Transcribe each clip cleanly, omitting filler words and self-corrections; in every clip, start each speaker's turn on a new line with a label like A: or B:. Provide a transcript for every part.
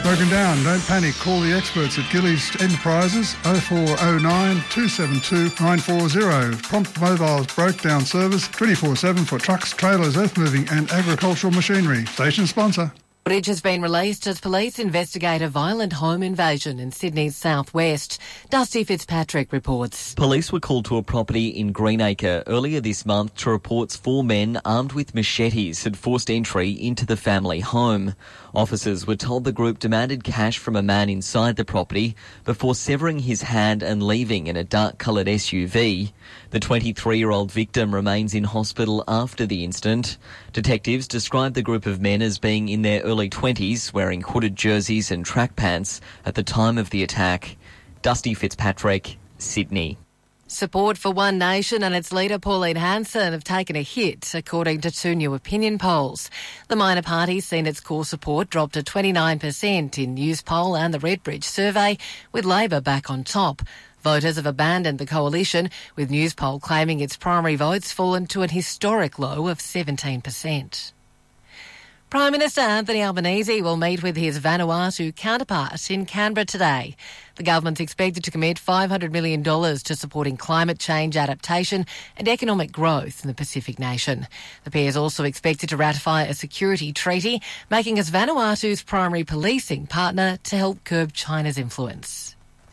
A: Broken down, don't panic. Call the experts at Gillies Enterprises 0409 272 940. Prompt Mobile's broke down service 24/7 for trucks, trailers, earth moving and agricultural machinery. Station sponsor.
B: Footage has been released as police investigate a violent home invasion in Sydney's southwest. Dusty Fitzpatrick reports.
C: Police were called to a property in Greenacre earlier this month to reports 4 men armed with machetes had forced entry into the family home. Officers were told the group demanded cash from a man inside the property before severing his hand and leaving in a dark-coloured SUV. The 23-year-old victim remains in hospital after the incident. Detectives described the group of men as being in their early 20s, wearing hooded jerseys and track pants at the time of the attack. Dusty Fitzpatrick, Sydney.
B: Support for One Nation and its leader Pauline Hanson have taken a hit, according to 2 new opinion polls. The minor party's seen its core support drop to 29% in Newspoll and the Redbridge survey, with Labor back on top. Voters have abandoned the coalition, with Newspoll claiming its primary votes fallen to an historic low of 17%. Prime Minister Anthony Albanese will meet with his Vanuatu counterpart in Canberra today. The government's expected to commit $500 million to supporting climate change adaptation and economic growth in the Pacific nation. The pair is also expected to ratify a security treaty, making us Vanuatu's primary policing partner to help curb China's influence.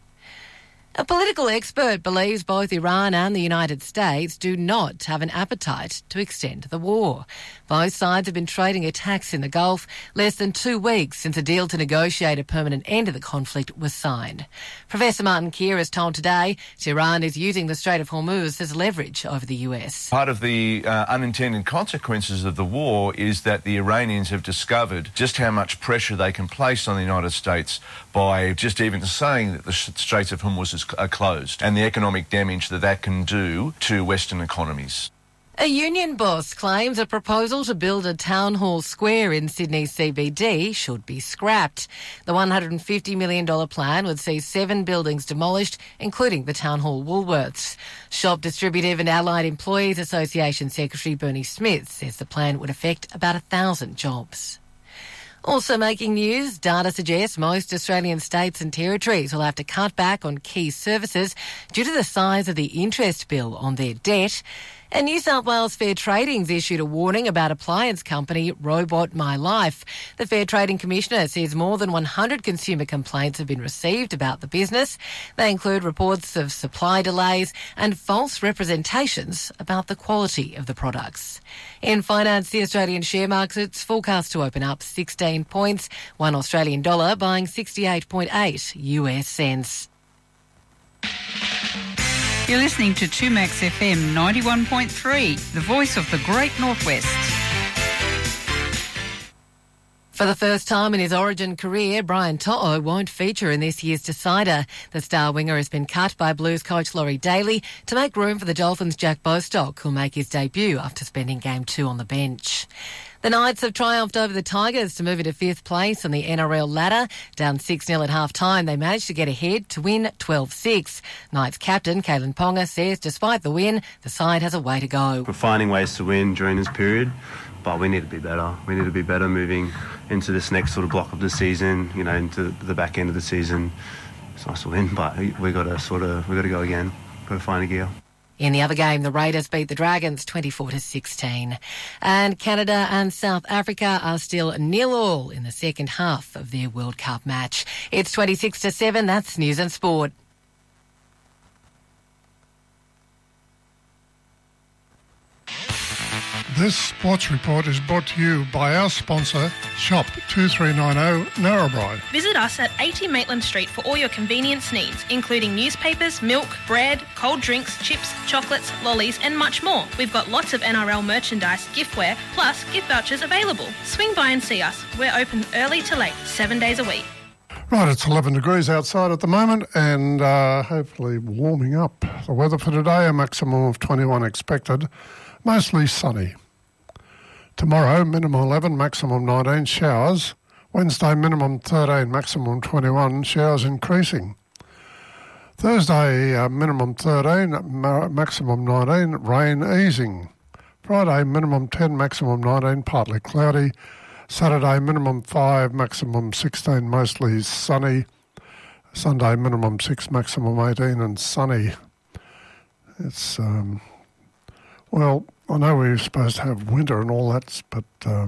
B: A political expert believes both Iran and the United States do not have an appetite to extend the war. Both sides have been trading attacks in the Gulf less than 2 weeks since a deal to negotiate a permanent end to the conflict was signed. Professor Martin Keir has told Today Tehran is using the Strait of Hormuz as leverage over the US.
D: Part of the unintended consequences of the war is that the Iranians have discovered just how much pressure they can place on the United States by just even saying that the Straits of Hormuz are closed, and the economic damage that that can do to Western economies.
B: A union boss claims a proposal to build a town hall square in Sydney's CBD should be scrapped. The $150 million plan would see 7 buildings demolished, including the Town Hall Woolworths. Shop Distributive and Allied Employees Association Secretary Bernie Smith says the plan would affect about 1,000 jobs. Also making news, data suggests most Australian states and territories will have to cut back on key services due to the size of the interest bill on their debt. And New South Wales Fair Trading's issued a warning about appliance company Robot My Life. The Fair Trading Commissioner says more than 100 consumer complaints have been received about the business. They include reports of supply delays and false representations about the quality of the products. In finance, the Australian share market's forecast to open up 16 points, $1 Australian dollar buying 68.8 US cents.
E: You're listening to 2Max FM 91.3, the voice of the Great Northwest.
B: For the first time in his Origin career, Brian To'o won't feature in this year's decider. The star winger has been cut by Blues coach Laurie Daly to make room for the Dolphins' Jack Bostock, who'll make his debut after spending Game 2 on the bench. The Knights have triumphed over the Tigers to move into 5th place on the NRL ladder. Down 6-0 at half-time, they managed to get ahead to win 12-6. Knights captain Kalen Ponga says despite the win, the side has a way to go.
F: We're finding ways to win during this period, but we need to be better. We need to be better moving into this next sort of block of the season, into the back end of the season. It's nice to win, but we got to go again. Got to find a gear.
B: In the other game, the Raiders beat the Dragons 24-16. And Canada and South Africa are still 0-0 in the second half of their World Cup match. It's 26-7. That's News and Sport.
A: This sports report is brought to you by our sponsor, Shop 2390 Narrabri.
G: Visit us at 80 Maitland Street for all your convenience needs, including newspapers, milk, bread, cold drinks, chips, chocolates, lollies and much more. We've got lots of NRL merchandise, giftware, plus gift vouchers available. Swing by and see us. We're open early to late, 7 days a week.
A: Right, it's 11 degrees outside at the moment and hopefully warming up. The weather for today, a maximum of 21 expected, mostly sunny. Tomorrow, minimum 11, maximum 19, showers. Wednesday, minimum 13, maximum 21, showers increasing. Thursday, minimum 13, maximum 19, rain easing. Friday, minimum 10, maximum 19, partly cloudy. Saturday, minimum 5, maximum 16, mostly sunny. Sunday, minimum 6, maximum 18 and sunny. It's, well, I know we're supposed to have winter and all that, but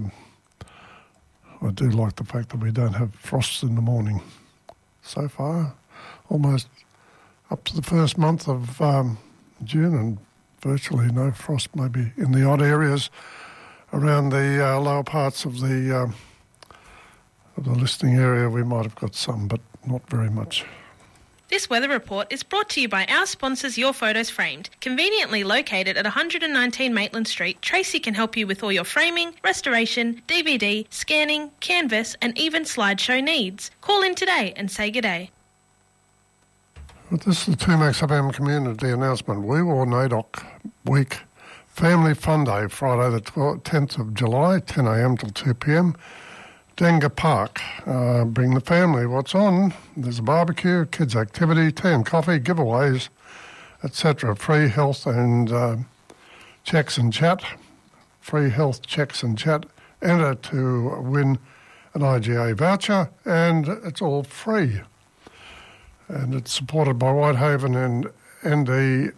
A: I do like the fact that we don't have frosts in the morning. So far, almost up to the first month of June, and virtually no frost, maybe in the odd areas around the lower parts of the listening area. We might have got some, but not very much.
G: This weather report is brought to you by our sponsors, Your Photos Framed. Conveniently located at 119 Maitland Street, Tracy can help you with all your framing, restoration, DVD, scanning, canvas and even slideshow needs. Call in today and say g'day.
A: Well, this is the 2Max FM community announcement. We War NAIDOC Week Family Fun Day, Friday the 10th of July, 10 a.m. till 2 p.m. Denga Park. Bring the family. What's on? There's a barbecue, kids' activity, tea and coffee, giveaways, etc. Free health and checks and chat. Free health checks and chat. Enter to win an IGA voucher, and it's all free. And it's supported by Whitehaven and the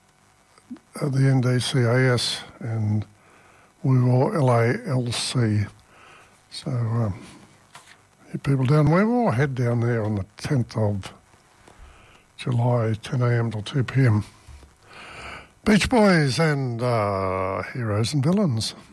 A: NDCAS and We War LALC. So, you people down there, we'll head down there on the 10th of July, 10 a.m. till 2 p.m. Beach Boys and Heroes and Villains.